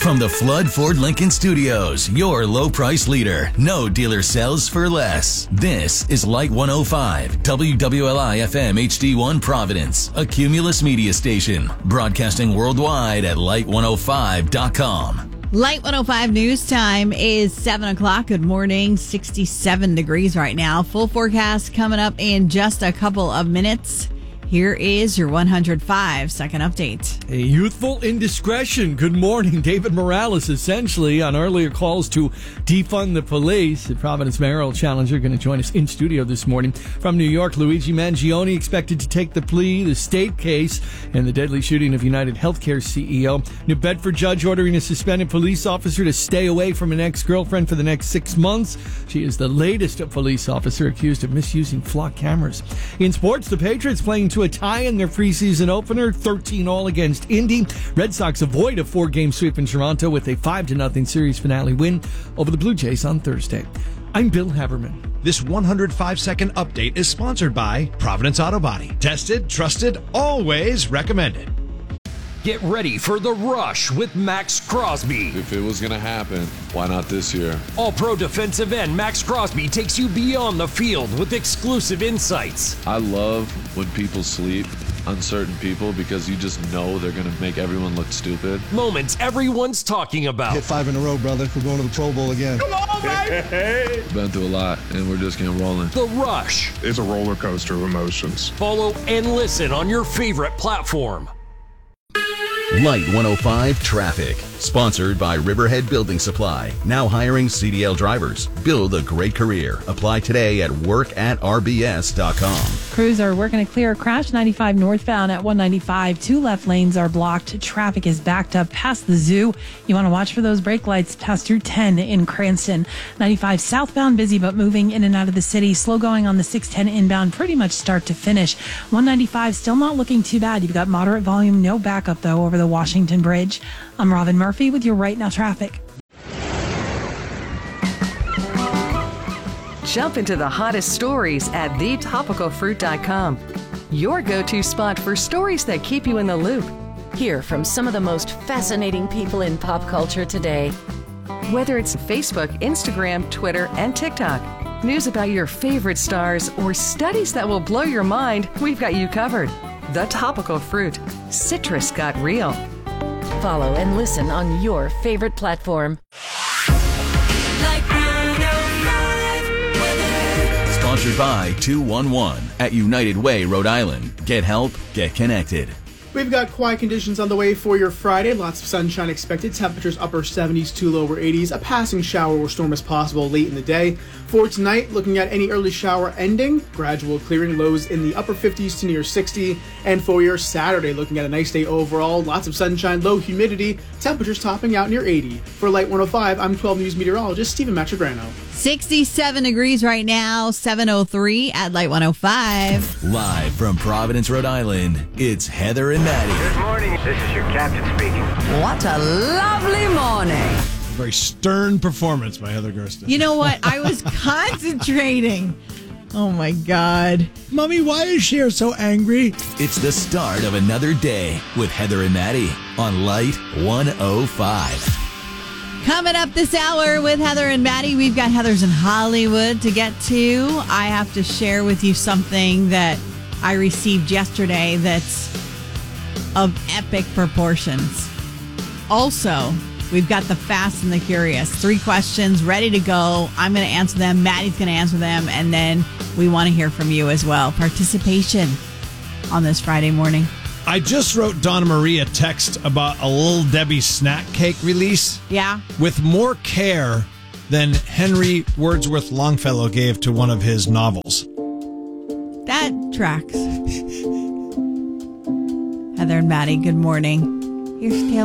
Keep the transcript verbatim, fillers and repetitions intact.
From the Flood Ford Lincoln Studios, your low price leader. No dealer sells for less. This is Light one oh five, W W L I F M H D one Providence, a Cumulus media station, broadcasting worldwide at light one oh five dot com. Light one oh five news time is seven o'clock. Good morning. sixty-seven degrees right now. Full forecast coming up in just a couple of minutes. Here is your one hundred five second update. A youthful indiscretion. Good morning. David Morales, essentially, on earlier calls to defund the police. The Providence mayoral challenger going to join us in studio this morning. From New York, Luigi Mangione expected to take the plea, the state case, in the deadly shooting of United Healthcare C E O. New Bedford judge ordering a suspended police officer to stay away from an ex-girlfriend for the next six months. She is the latest police officer accused of misusing flock cameras. In sports, the Patriots playing to a tie in their preseason opener, thirteen all against Indy. Red Sox avoid a four-game sweep in Toronto with a five to nothing series finale win over the Blue Jays on Thursday. I'm Bill Haberman. This one hundred five second update is sponsored by Providence Auto Body. Tested, trusted, always recommended. Get ready for The Rush with Max Crosby. If it was going to happen, why not this year? All-pro defensive end Max Crosby takes you beyond the field with exclusive insights. I love when people sleep on certain people because you just know they're going to make everyone look stupid. Moments everyone's talking about. Hit five in a row, brother. We're going to the Pro Bowl again. Come on, baby! Been through a lot, and we're just getting rolling. The Rush. It's a roller coaster of emotions. Follow and listen on your favorite platform. Light one oh five Traffic, sponsored by Riverhead Building Supply. Now hiring C D L drivers. Build a great career. Apply today at work at r b s dot com. Crews are working to clear a crash ninety-five northbound at one ninety-five. Two left lanes are blocked. Traffic is backed up past the zoo. You want to watch for those brake lights past Route ten in Cranston. ninety-five southbound busy but moving in and out of the city. Slow going on the six ten inbound pretty much start to finish. one ninety-five still not looking too bad. You've got moderate volume, no backup though over the Washington Bridge. I'm Robin Murphy with your Right Now traffic. Jump into the hottest stories at the topical fruit dot com. Your go-to spot for stories that keep you in the loop. Hear from some of the most fascinating people in pop culture today. Whether it's Facebook, Instagram, Twitter, and TikTok, news about your favorite stars, or studies that will blow your mind, we've got you covered. The Topical Fruit. Citrus got real. Follow and listen on your favorite platform. Sponsored by two one one at United Way, Rhode Island. Get help, get connected. We've got quiet conditions on the way for your Friday. Lots of sunshine expected. Temperatures upper seventies to lower eighties. A passing shower or storm is possible late in the day. For tonight, looking at any early shower ending. Gradual clearing, lows in the upper fifties to near sixty. And for your Saturday, looking at a nice day overall. Lots of sunshine, low humidity. Temperatures topping out near eighty. For Light one oh five, I'm twelve News meteorologist Stephen Machagrano. sixty-seven degrees right now, seven oh three at Light one oh five. Live from Providence, Rhode Island, it's Heather and Maddie. Good morning. This is your captain speaking. What a lovely morning. A very stern performance by Heather Gersten. You know what? I was concentrating. Oh, my God. Mommy, why is Cher so angry? It's the start of another day with Heather and Maddie on Light one oh five. Coming up this hour with Heather and Maddie, we've got Heather's in Hollywood to get to. I have to share with you something that I received yesterday that's of epic proportions. Also, we've got the Fast and the Curious. Three questions ready to go. I'm going to answer them. Maddie's going to answer them. And then we want to hear from you as well. Participation on this Friday morning. I just wrote Donna Marie a text about a Little Debbie snack cake release. Yeah. With more care than Henry Wordsworth Longfellow gave to one of his novels. That tracks. Heather and Maddie, good morning. Here's Taylor.